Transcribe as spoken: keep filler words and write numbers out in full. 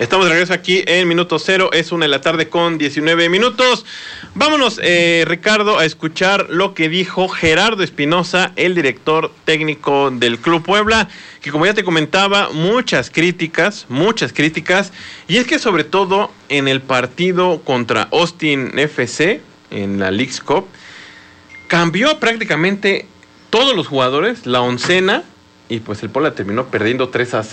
Estamos de regreso aquí en Minuto Cero, es una de la tarde con diecinueve minutos. Vámonos, eh, Ricardo, a escuchar lo que dijo Gerardo Espinoza, el director técnico del Club Puebla, que como ya te comentaba, muchas críticas, muchas críticas, y es que sobre todo en el partido contra Austin F C, en la Leagues Cup, cambió prácticamente todos los jugadores, la oncena, y pues el Puebla terminó perdiendo tres a cero.